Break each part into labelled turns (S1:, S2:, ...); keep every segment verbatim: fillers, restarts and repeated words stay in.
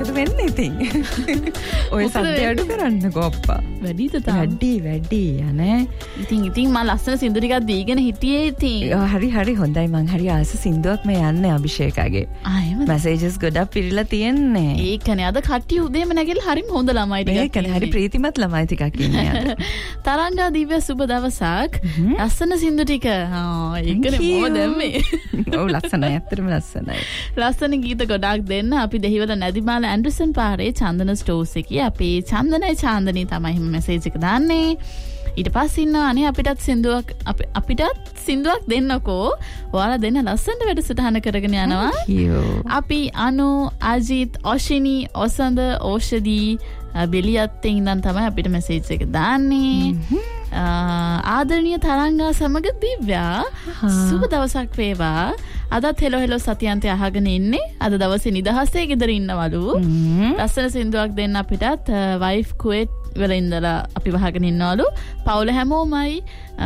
S1: මොකද වෙන්නේ ඉතින්? ඔය සද්ද අඩු කරන්නකෝ අප්පා.
S2: වැඩිද තාම?
S1: වැඩි වැඩි යන්නේ.
S2: ඉතින් ඉතින් මම ලස්සන සින්දු ටිකක් දීගෙන හිටියේ ඉතින්.
S1: හරි හරි හොඳයි මං හරි ආස සින්දුවක් මේ යන්නේ අභිෂේකගේ.
S2: ආ එහෙමද?
S1: මැසේජස් ගොඩක් පිරিলা තියෙන්නේ.
S2: ඒකනේ අද කට්ටිය උදේම නැගිටලා හරිම හොඳ ළමයි ටිකක්.
S1: ඒකනේ හරි ප්‍රීතිමත් ළමයි ටිකක් ඉන්නේ අද.
S2: තරංගා දිව්‍ය සුබ දවසක්. ලස්සන සින්දු ටික. ආ ඒකනේ මොම දැම්මේ.
S1: ඔව් ලස්සනයි ඇත්තටම ලස්සනයි.
S2: ලස්සන ගීත ගොඩක් දෙන්න අපි දෙහිවල නැදිමාල ඇන්ඩර්සන් පාරේ චන්දන ස්ටෝර්ස් එකේ අපේ චන්දනයි චාන්දනී තමයි හිම මෙසේජ් එක දාන්නේ. ඊට පස්සේ ඉන්නවා අනේ අපිටත් සින්දුවක් අපිටත් සින්දුවක් දෙන්නකෝ. ඔයාලා දෙන්න ලස්සනට වැඩසටහන කරගෙන යනවා. අපි අනු අජිත් ඔෂිනි ඔසඳ ඕෂදී බෙලියත්තේ ඉඳන් තමයි අපිට මෙසේජ් එක දාන්නේ. ආදරණීය තරංගා සමග දිව්‍යා සුබ දවසක් වේවා. අදත් හෙලෝ හෙලෝ සතියන්තය අහගෙන ඉන්නේ. අද දවසේ නිදහසේ ගෙදර ඉන්නවලු. ලස්සන සින්දුවක් දෙන්න අපිටත් වයිෆ් කුවේට් වල ඉඳලා අපි වහගෙන ඉන්නවලු. පවුල හැමෝමයි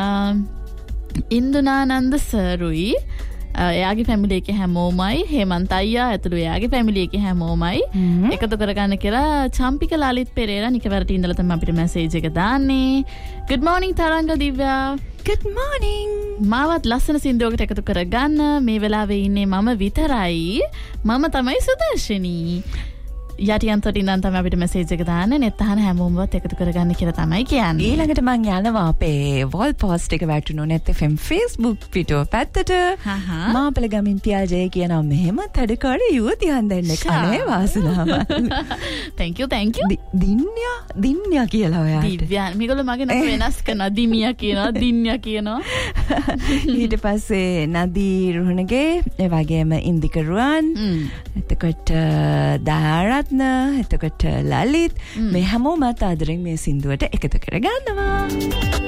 S2: ඉන්දුනානන්ද සරුයි එයාගේ ෆැමිලි එකේ හැමෝමයි හේමන්ත අයියා ඇතුළු එයාගේ ෆැමිලි එකේ හැමෝමයි එකතු කරගන්න කියලා චම්පික ලලිත් පෙරේරා නිකවරට ඉඳලා තමයි අපිට මැසේජ් එක දාන්නේ. good morning තරංග දිව්‍යා.
S1: good morning.
S2: මාවත් ලස්සන සින්දුවකට එකතු කරගන්න මේ වෙලාවේ ඉන්නේ මම විතරයි. මම තමයි සුදර්ශනී. යටියන්තට ඉඳන් තමයි අපිට මැසේජ් එක දාන්නේ. net අහන හැමෝමවත් එකතු කරගන්න කියලා තමයි කියන්නේ.
S1: ඊළඟට මං යනවා අපේ වොල් පෝස්ට් එක වැටුණු net F M Facebook පිටුව පැත්තට. මාපල ගමින් පියාජය කියනවා මෙහෙම තඩකඩ යුවතියන් දෙන්න කනේ වාසනාව.
S2: thank you thank you.
S1: දින්්‍යා දින්්‍යා කියලා ඔයාට.
S2: දිව්‍යා මේගොල්ලෝ මගේ නම වෙනස් කරනවා. දිමියා කියනවා දින්්‍යා කියනවා.
S1: ඊට පස්සේ නදී රුහණගේ ඒ වගේම ඉන්දිකරුවන් එතකොට දාරත් එතකොට ලලිත් මේ හැමෝමත් ආදරෙන් මේ සින්දුවට එකතු කරගන්නවා.